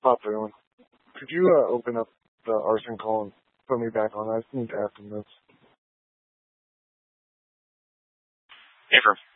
pop through. Could you open up the arson call and put me back on? I just need to ask him this. Affirm.